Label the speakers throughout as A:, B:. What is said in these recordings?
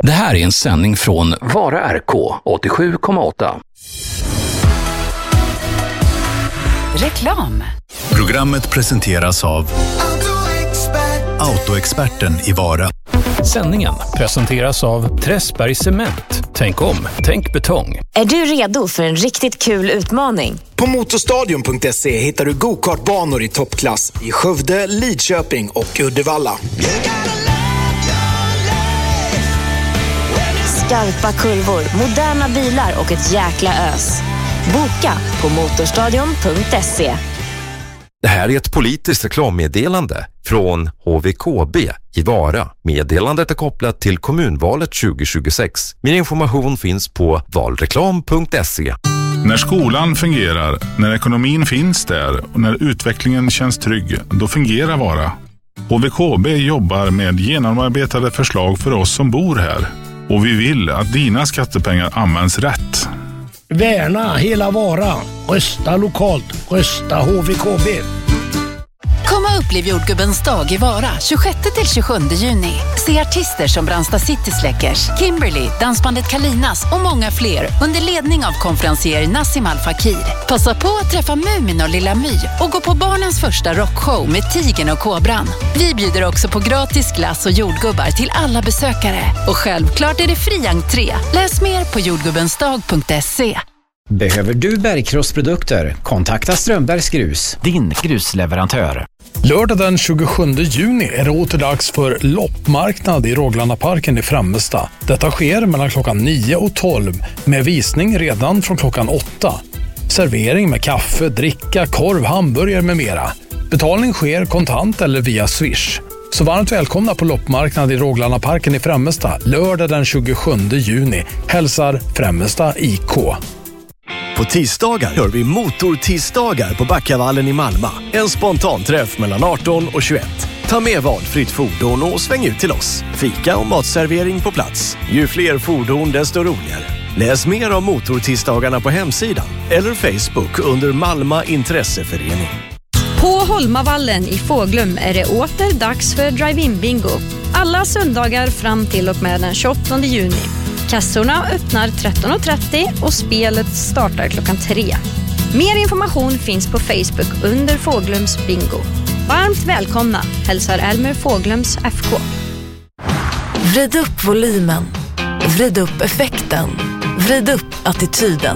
A: Det här är en sändning från Vara RK 87,8.
B: Reklam.
C: Programmet presenteras av Autoexperten i Vara.
A: Sändningen presenteras av Träsberg Cement. Tänk om, tänk betong.
D: Är du redo för en riktigt kul utmaning?
E: På motorstadion.se hittar du go-kartbanor i toppklass i Skövde, Lidköping och Uddevalla.
D: Skarpa kurvor, moderna bilar och ett jäkla ös. Boka på motorstadion.se.
F: Det här är ett politiskt reklammeddelande från HVKB i Vara. Meddelandet är kopplat till kommunvalet 2026. Mer information finns på valreklam.se.
G: När skolan fungerar, när ekonomin finns där och när utvecklingen känns trygg, då fungerar Vara. HVKB jobbar med genomarbetade förslag för oss som bor här. Och vi vill att dina skattepengar används rätt.
H: Värna hela Vara. Rösta lokalt. Rösta HVKB.
B: Kom och upplev jordgubbens dag i Vara 26-27 juni. Se artister som Brandsta City Släckers, Kimberly, dansbandet Kalinas och många fler under ledning av konferencier Nassim Al Fakir. Passa på att träffa Mumin och Lilla My och gå på barnens första rockshow med Tigern och Kobran. Vi bjuder också på gratis glass och jordgubbar till alla besökare. Och självklart är det fri entré. Läs mer på jordgubbensdag.se.
I: Behöver du bergkrossprodukter? Kontakta Strömbergs Grus, din grusleverantör.
H: Lördag den 27 juni är det åter dags för loppmarknad i Råglanaparken i Främmesta. Detta sker mellan klockan 9 och 12 med visning redan från klockan 8. Servering med kaffe, dricka, korv, hamburgare med mera. Betalning sker kontant eller via Swish. Så varmt välkomna på loppmarknad i Råglanaparken i Främmesta lördag den 27 juni. Hälsar Främmesta IK.
J: På tisdagar gör vi motortisdagar på Backavallen i Malmö. En spontan träff mellan 18 och 21. Ta med valfritt fordon och sväng ut till oss. Fika och matservering på plats. Ju fler fordon desto roligare. Läs mer om motortisdagarna på hemsidan eller Facebook under Malmö Intresseförening.
K: På Holmavallen i Fåglum är det åter dags för drive-in bingo. Alla söndagar fram till och med den 28 juni. Kassorna öppnar 13.30 och spelet startar klockan 3. Mer information finns på Facebook under Fåglums bingo. Varmt välkomna, hälsar Elmer Fåglums FK.
L: Vrid upp volymen. Vrid upp effekten. Vrid upp attityden.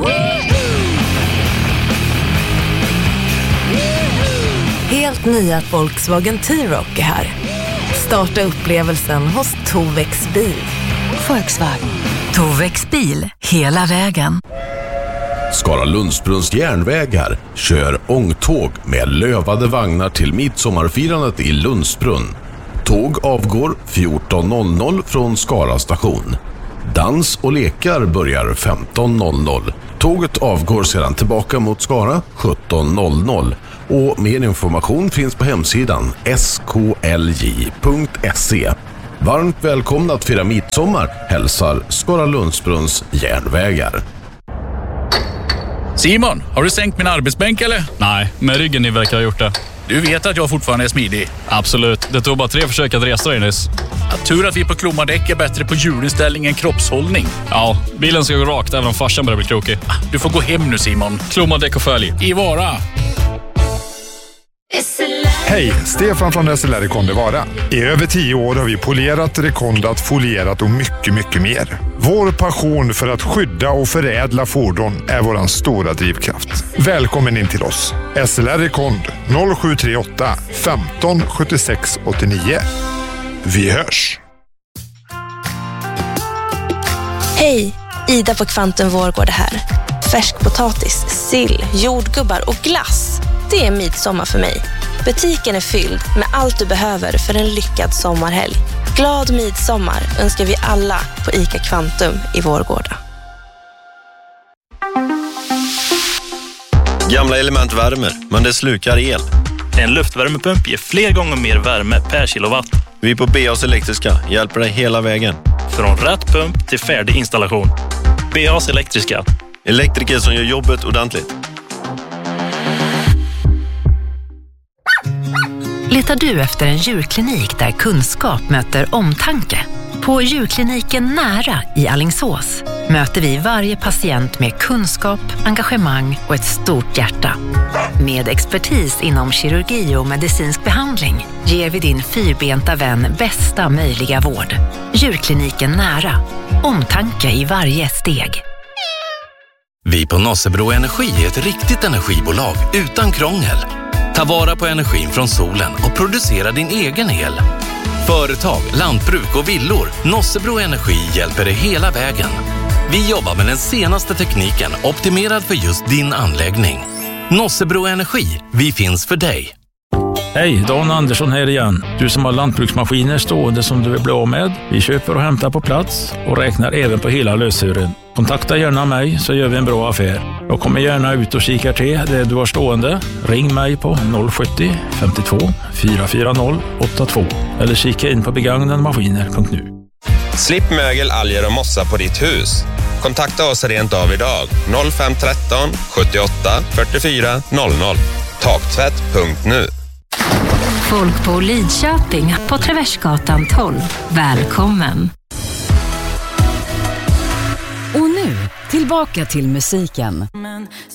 L: Helt nya Volkswagen T-Roc är här. Starta upplevelsen hos Tovex bil. Volkswagen. Tovex bil, hela vägen.
M: Skara Lundsbrunns järnvägar kör ångtåg med lövade vagnar till midsommarfirandet i Lundsbrunn. Tåg avgår 14.00 från Skara station. Dans och lekar börjar 15.00. Tåget avgår sedan tillbaka mot Skara 17.00. Och mer information finns på hemsidan sklj.se. Varmt välkomna att fira midsommar, hälsar Skara Lundsbrunns järnvägar.
N: Simon, har du sänkt min arbetsbänk eller?
O: Nej, men ryggen ni verkar ha gjort det.
N: Du vet att jag fortfarande är smidig.
O: Absolut, det tog bara 3 försök att resa dig nyss.
N: Tur att vi på Klomadäck är bättre på hjulinställning än kroppshållning.
O: Ja, bilen ska gå rakt även om farsan börjar bli krokig.
N: Du får gå hem nu Simon.
O: Klomadäck och följ.
N: I Vara.
P: Hej, Stefan från SLR Rekonde Vara. I över 10 år har vi polerat, rekondat, folierat och mycket, mycket mer. Vår passion för att skydda och förädla fordon är våran stora drivkraft. Välkommen in till oss. SLR Rekond 0738 15 76 89. Vi hörs!
Q: Hej, Ida på Kvantum Vårgård här. Färskpotatis, sill, jordgubbar och glass. Det är midsommar för mig. Butiken är fylld med allt du behöver för en lyckad sommarhelg. Glad midsommar önskar vi alla på ICA Kvantum i Vårgårda.
R: Gamla element värmer, men det slukar el.
S: En luftvärmepump ger fler gånger mer värme per kilowatt.
R: Vi på BAs Elektriska hjälper dig hela vägen.
S: Från rätt pump till färdig installation. BAs Elektriska.
R: Elektriker som gör jobbet ordentligt.
L: Letar du efter en djurklinik där kunskap möter omtanke?
B: På djurkliniken Nära i Alingsås möter vi varje patient med kunskap, engagemang och ett stort hjärta. Med expertis inom kirurgi och medicinsk behandling ger vi din fyrbenta vän bästa möjliga vård. Djurkliniken Nära. Omtanke i varje steg.
T: Vi på Nossebro Energi är ett riktigt energibolag utan krångel. Ta vara på energin från solen och producera din egen el. Företag, lantbruk och villor. Nossebro Energi hjälper dig hela vägen. Vi jobbar med den senaste tekniken optimerad för just din anläggning. Nossebro Energi, vi finns för dig.
U: Hej, Dan Andersson här igen. Du som har lantbruksmaskiner stående som du vill bli av med. Vi köper och hämtar på plats och räknar även på hela lösören. Kontakta gärna mig så gör vi en bra affär. Jag kommer gärna ut och kikar till det du har stående. Ring mig på 070 52 440 82 eller kika in på begagnademaskiner.nu.
V: Slipp mögel, alger och mossa på ditt hus. Kontakta oss rent av idag. 0513 78 44 00. Taktvätt.nu.
B: Folk på Lidköping på Traversgatan 12. Välkommen!
W: Och nu, tillbaka till musiken.